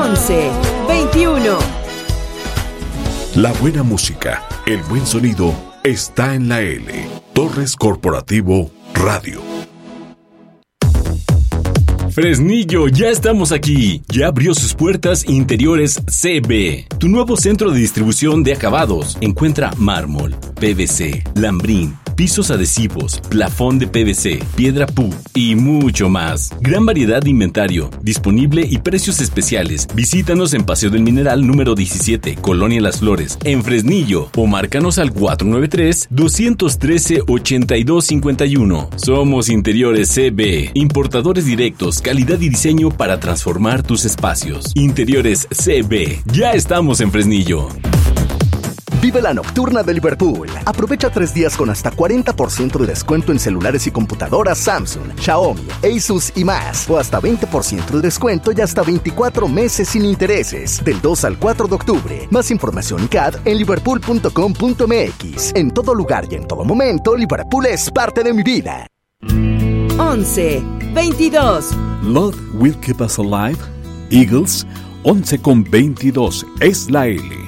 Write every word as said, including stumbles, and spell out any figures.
once, veintiuno. La buena música, el buen sonido está en la L. Torres Corporativo Radio. Fresnillo, ya estamos aquí. Ya abrió sus puertas Interiores C B, tu nuevo centro de distribución de acabados. Encuentra mármol, P V C, lambrín, pisos adhesivos, plafón de P V C, piedra P U y mucho más. Gran variedad de inventario, disponible y precios especiales. Visítanos en Paseo del Mineral número diecisiete, Colonia Las Flores, en Fresnillo, o márcanos al cuatro nueve tres, dos uno tres, ocho dos cinco uno. Somos Interiores C B, importadores directos, calidad y diseño para transformar tus espacios. Interiores C B, ya estamos en Fresnillo. Vive la nocturna de Liverpool. Aprovecha tres días con hasta cuarenta por ciento de descuento en celulares y computadoras Samsung, Xiaomi, Asus y más. O hasta veinte por ciento de descuento y hasta veinticuatro meses sin intereses. Del dos al cuatro de octubre. Más información y C A D en liverpool punto com punto m x. En todo lugar y en todo momento, Liverpool es parte de mi vida. once, veintidós. Love Will Keep Us Alive. Eagles, once con veintidós. Es la L.